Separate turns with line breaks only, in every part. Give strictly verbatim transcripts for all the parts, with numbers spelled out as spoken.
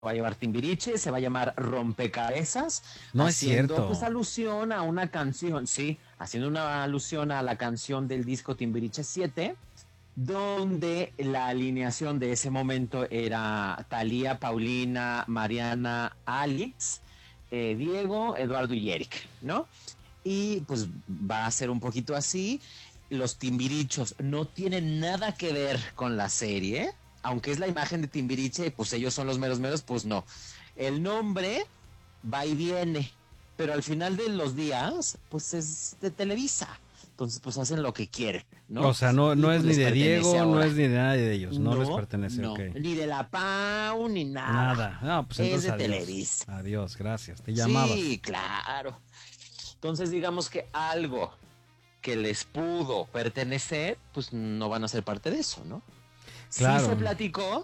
va a llevar Timbiriche, se va a llamar Rompecabezas,
No es
haciendo pues
cierto.
alusión a una canción, sí, haciendo una alusión a la canción del disco Timbiriche siete, donde la alineación de ese momento era Thalía, Paulina, Mariana, Alex, eh, Diego, Eduardo y Eric, ¿no? Y pues va a ser un poquito así. Los Timbirichos no tienen nada que ver con la serie, aunque es la imagen de Timbiriche, pues ellos son los meros meros, pues no. El nombre va y viene, pero al final de los días, pues es de Televisa. Entonces, pues hacen lo que quieren,
O
¿no?
sea, no,
Y
no es
pues
ni
les
de
pertenece
Diego, no
ahora.
es ni de nadie de ellos, no les
No,
pertenece, ok.
no, ni de la Pau, ni nada.
Nada. No, pues
Es
entonces
de
adiós.
Televisa.
Adiós, gracias. Te llamabas.
Sí, claro. Entonces, digamos que algo que les pudo pertenecer, pues no van a ser parte de eso, ¿no? Sí se
Claro.
platicó,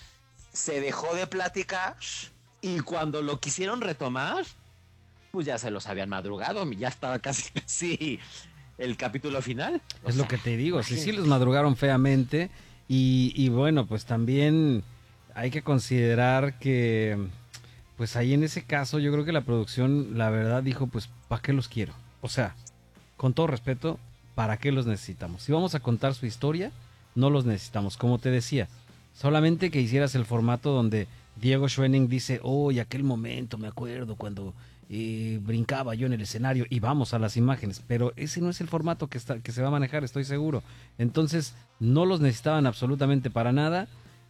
se dejó de platicar y cuando lo quisieron retomar, pues ya se los habían madrugado, ya estaba casi casi el capítulo final. O
Es lo
sea,
que te digo, sí, sí los
imagínate.
madrugaron feamente y, y bueno, pues también hay que considerar que, pues ahí en ese caso yo creo que la producción, la verdad, dijo, pues, ¿para qué los quiero? O sea, con todo respeto, ¿para qué los necesitamos? Si vamos a contar su historia, no los necesitamos, como te decía, solamente que hicieras el formato donde Diego Schwenning dice, oh, y aquel momento, me acuerdo cuando eh, brincaba yo en el escenario y vamos a las imágenes, pero ese no es el formato que, está, que se va a manejar, estoy seguro. Entonces, no los necesitaban absolutamente para nada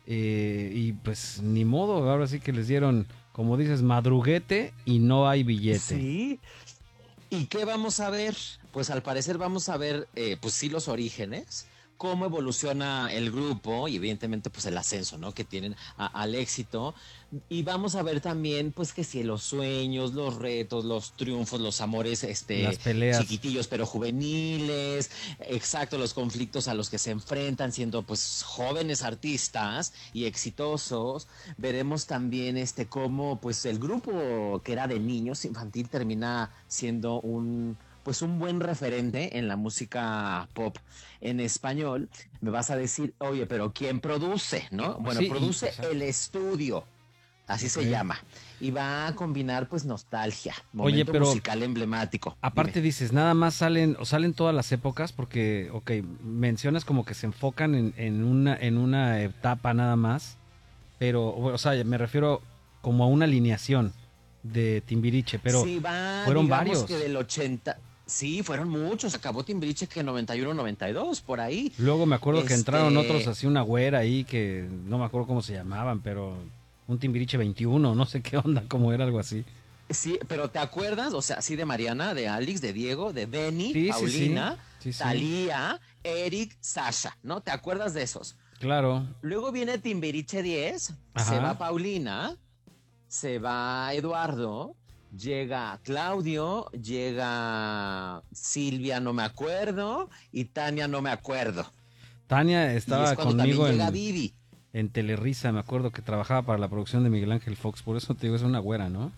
eh, y pues ni modo, ahora sí que les dieron, como dices, madruguete y no hay billete.
Sí. ¿Y qué vamos a ver? Pues al parecer vamos a ver, eh, pues sí, los orígenes, cómo evoluciona el grupo y evidentemente pues el ascenso, ¿no? Que tienen a, al éxito. Y vamos a ver también, pues que si los sueños, los retos, los triunfos, los amores,
Las
este,
peleas.
chiquitillos pero juveniles, exacto, los conflictos a los que se enfrentan siendo pues jóvenes artistas y exitosos. Veremos también este cómo pues el grupo que era de niños infantil termina siendo un pues un buen referente en la música pop en español. Me vas a decir, oye, pero ¿quién produce? ¿No? Bueno,
Sí, y,
produce el
exacto.
estudio, así
Ok.
se llama, y va a combinar pues nostalgia,
Oye,
momento
pero
musical emblemático. Dime.
aparte dices, nada más salen, o salen todas las épocas, porque, ok, mencionas como que se enfocan en, en una, en una etapa nada más, pero, o sea, me refiero como a una alineación de Timbiriche, pero
Sí, va,
fueron
digamos que
varios.
del ochenta. Sí, fueron muchos. Acabó Timbiriche que noventa y uno, noventa y dos, por ahí.
Luego me acuerdo que entraron otros
Este,
así, una güera ahí que no me acuerdo cómo se llamaban, pero un Timbiriche veintiuno, no sé qué onda, cómo era algo así.
sí, pero ¿te acuerdas? O sea, sí, de Mariana, de Alex, de Diego, de Benny,
Sí, sí, sí,
Paulina,
sí, sí,
Thalía, Eric, Sasha, ¿no? ¿Te acuerdas de esos?
claro.
Luego viene Timbiriche diez, se
Ajá.
va Paulina, se va Eduardo, llega Claudio, llega Silvia, no me acuerdo, y Tania, no me acuerdo.
Tania
Y es
estaba
cuando también
conmigo
llega
en,
Vivi.
en Telerisa, me acuerdo que trabajaba para la producción de Miguel Ángel Fox, por eso te digo, es una güera, ¿no?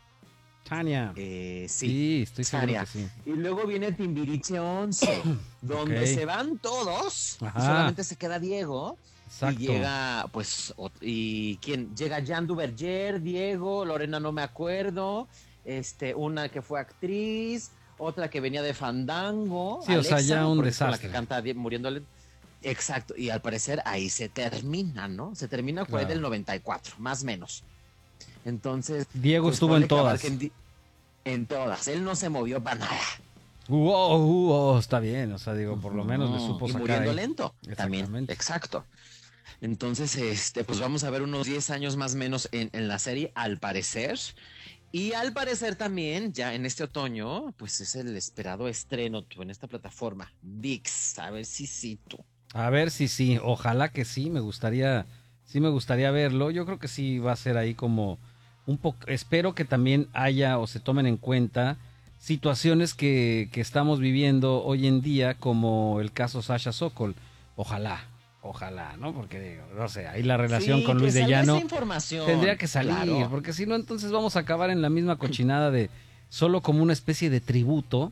Tania.
Eh, sí,
Sí, estoy seguro que
Tania.
sí.
Y luego viene Timbiriche once,
Ok.
donde se van todos y
Ajá,
solamente se queda Diego. Y
exacto.
llega, pues, ot- y quién llega Jan Duverger, Diego, Lorena, no me acuerdo, este, una que fue actriz, otra que venía de Fandango,
Sí, o sea, ya
Alexa,
un
porque es con la que
desastre.
canta Die- muriéndole. Exacto, y al parecer ahí se termina, ¿no? Se termina por ahí del
Claro.
noventa y cuatro, más o menos. Entonces,
Diego
pues
estuvo en
ponle que
todas.
abarquen en todas. Él no se movió para nada.
Wow, wow, está bien, o sea, digo, por lo menos le
Ujú.
supo
Y
sacar
muriendo
ahí.
lento también.
Exactamente.
Exacto. Entonces, este, pues vamos a ver unos diez años más o menos en, en la serie, al parecer. Y al parecer también, ya en este otoño, pues es el esperado estreno tú, en esta plataforma, VIX. A ver si sí, tú.
A ver si sí, ojalá que sí, me gustaría, sí me gustaría verlo. Yo creo que sí va a ser ahí como un poco, espero que también haya o se tomen en cuenta situaciones que, que estamos viviendo hoy en día, como el caso Sasha Sokol. Ojalá, ojalá, ¿no? Porque digo, no sé, ahí la relación
Sí,
con
que
Luis de
salga esa
Llano tendría
información.
que salir,
Claro.
porque si no, entonces vamos a acabar en la misma cochinada de solo como una especie de tributo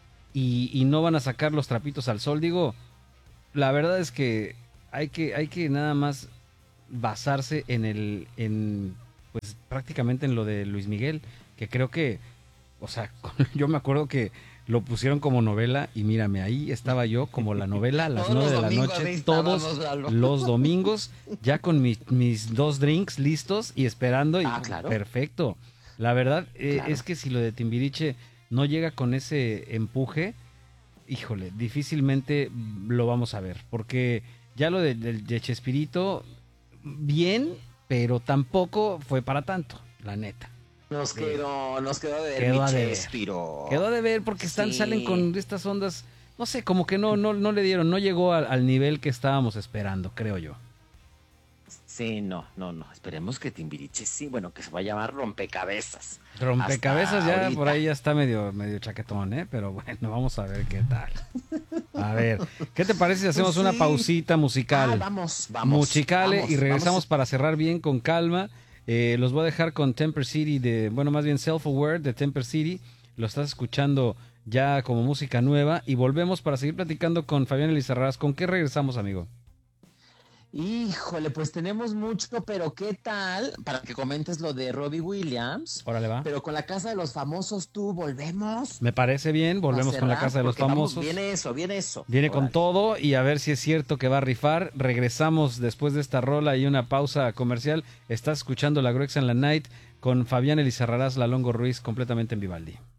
y, y no van a sacar los trapitos al sol. Digo, la verdad es que hay que, hay que nada más basarse en el, en, prácticamente en lo de Luis Miguel, que creo que, o sea, yo me acuerdo que lo pusieron como novela y mírame, ahí estaba yo como la novela a las nueve de la noche, todos los domingos, ya con mi, mis dos drinks listos y esperando. Y,
ah, claro.
Perfecto. La verdad eh,
Claro.
es que si lo de Timbiriche no llega con ese empuje, híjole, difícilmente lo vamos a ver, porque ya lo de, de, de Chespirito, bien, pero tampoco fue para tanto, la neta.
Nos quedó, nos quedó de ver
Quedó a
mi
deber.
Chespiro.
Quedó a deber porque están,
Sí.
salen con estas ondas, no sé, como que no, no, no le dieron, no llegó al, al nivel que estábamos esperando, creo yo.
Sí, no, no, no. Esperemos que Timbiriche sí, bueno, que se va a llamar Rompecabezas.
Rompecabezas
Hasta
ya
ahorita.
por ahí ya está medio, medio chaquetón, ¿eh? Pero bueno, vamos a ver qué tal. A ver, ¿qué te parece si hacemos
Pues
una
sí.
pausita musical?
Ah, vamos, vamos.
Musicale
vamos,
y regresamos
vamos.
para cerrar bien con calma. Eh, los voy a dejar con Temper City de, bueno, más bien Self Aware de Temper City. Lo estás escuchando ya como música nueva y volvemos para seguir platicando con Fabián Elizarraz. ¿Con qué regresamos, amigo?
Híjole, pues tenemos mucho, pero ¿qué tal? Para que comentes lo de Robbie Williams.
Órale, va.
Pero con la Casa de los Famosos, tú, volvemos.
Me parece bien, volvemos
a
con la
cerrar,
Casa de los
porque vamos,
Famosos.
viene eso, viene eso.
Viene con
Órale.
todo y a ver si es cierto que va a rifar. Regresamos después de esta rola y una pausa comercial. Estás escuchando La Gruexa en la Night con Fabián Elizarrarás, La Longo Ruiz, completamente en Vivaldi.